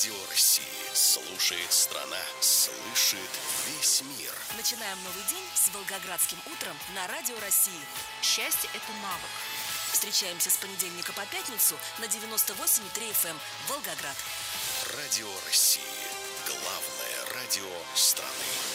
Радио России. Слушает страна, слышит весь мир. Начинаем новый день с Волгоградским утром на Радио России. Счастье – это навык. Встречаемся с понедельника по пятницу на 98,3 FM Волгоград. Радио России. Главное радио страны.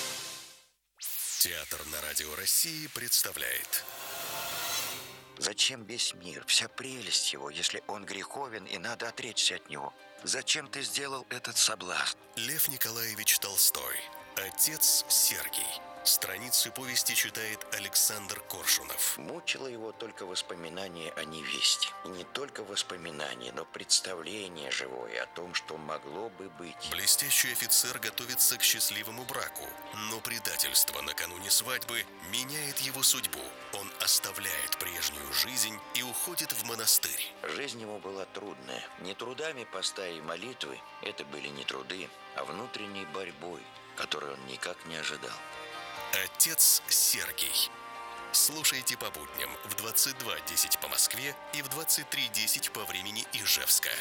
Театр на Радио России представляет. Зачем весь мир, вся прелесть его, если он греховен и надо отречься от него? Зачем ты сделал этот соблазн? Лев Николаевич Толстой. Отец Сергий. Страницы повести читает Александр Коршунов. Мучило его только воспоминание о невесте. И не только воспоминание, но представление живое о том, что могло бы быть. Блестящий офицер готовится к счастливому браку, но предательство накануне свадьбы меняет его судьбу. Он оставляет прежнюю жизнь и уходит в монастырь. Жизнь его была трудная. Не трудами поста и молитвы, это были не труды, а внутренней борьбой, которую он никак не ожидал. Отец Сергий. Слушайте по будням в 22:10 по Москве и в 23:10 по времени Ижевска.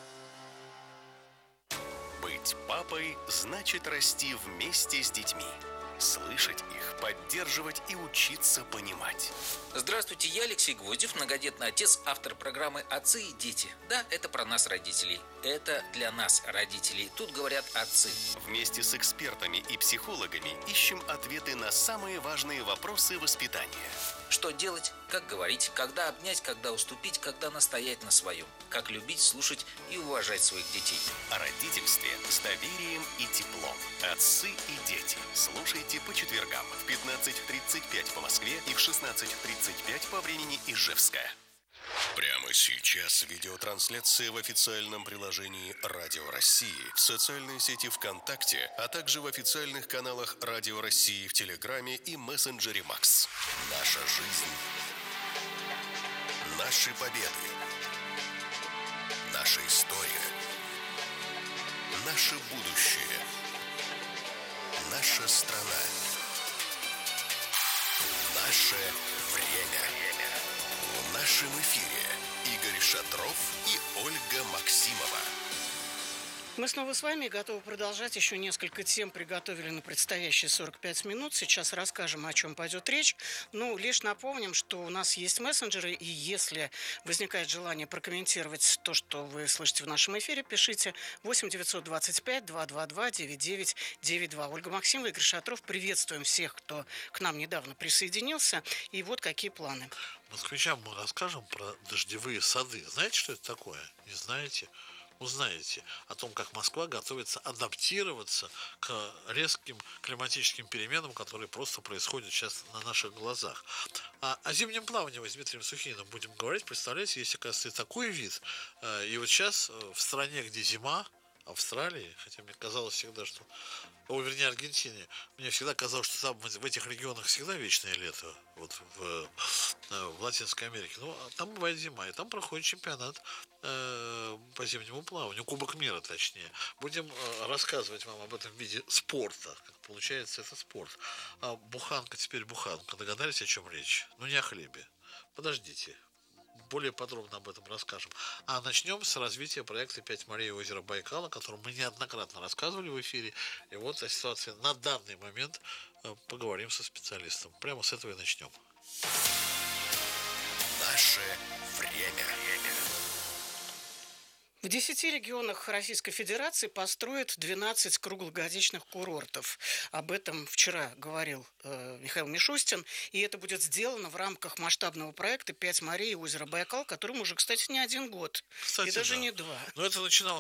Быть папой значит расти вместе с детьми. Слышать их, поддерживать и учиться понимать. Здравствуйте, я Алексей Гвоздев, многодетный отец, автор программы «Отцы и дети». Да, это про нас, родителей. Это для нас, родителей. Тут говорят отцы. Вместе с экспертами и психологами ищем ответы на самые важные вопросы воспитания. Что делать, как говорить, когда обнять, когда уступить, когда настоять на своем. Как любить, слушать и уважать своих детей. О родительстве с доверием и теплом. Отцы и дети. Слушайте по четвергам в 15:35 по Москве и в 16:35 по времени Ижевска. Прямо сейчас видеотрансляция в официальном приложении Радио России, в социальной сети ВКонтакте, а также в официальных каналах Радио России в Телеграме и мессенджере Макс. Наша жизнь. Наши победы. Наша история. Наше будущее. Наша страна. Наше время. В нашем эфире Игорь Шатров и Ольга Максимова. Мы снова с вами готовы продолжать. Еще несколько тем приготовили на предстоящие 45 минут. Сейчас расскажем, о чем пойдет речь. Ну, лишь напомним, что у нас есть мессенджеры, и если возникает желание прокомментировать то, что вы слышите в нашем эфире, пишите 8 925 222 9992. Ольга Максимова, Игорь Шатров. Приветствуем всех, кто к нам недавно присоединился. И вот какие планы. Москвичам мы расскажем про дождевые сады. Знаете, что это такое? Не знаете? Узнаете о том, как Москва готовится адаптироваться к резким климатическим переменам, которые просто происходят сейчас на наших глазах. А о зимнем плавании мы с Дмитрием Сухиным будем говорить. Представляете, есть, оказывается, и такой вид. И вот сейчас в стране, где зима, Австралии, хотя мне казалось всегда, что... вернее, Аргентине. Мне всегда казалось, что там в этих регионах всегда вечное лето. Вот в Латинской Америке. Но там бывает зима, и там проходит чемпионат по зимнему плаванию, Кубок мира, точнее. Будем рассказывать вам об этом в виде спорта. Как получается, это спорт. А буханка теперь буханка. Догадались, о чем речь? Ну, не о хлебе. Подождите. Более подробно об этом расскажем. А начнем с развития проекта «5 морей озера Байкал», о котором мы неоднократно рассказывали в эфире. И вот о ситуации на данный момент поговорим со специалистом. Прямо с этого и начнем. Наше время. В 10 регионах Российской Федерации построят 12 круглогодичных курортов. Об этом вчера говорил Михаил Мишустин. И это будет сделано в рамках масштабного проекта «5 морей и озеро Байкал», которому уже, кстати, не один год. Кстати, и даже да. не два. Но это начиналось